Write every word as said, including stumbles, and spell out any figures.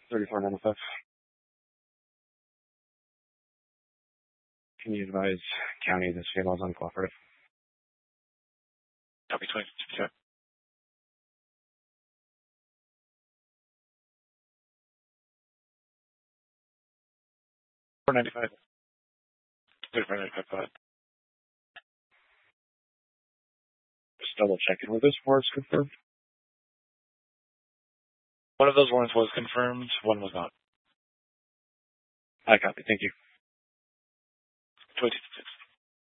thirty-four ninety-five. Can you advise county the state laws uncooperative? Copy twenty-six percent. four ninety-five. thirty-four ninety-five. Just double checking. Were those warrants confirmed? One of those warrants was confirmed, one was not. I copy. Thank you. twenty-six.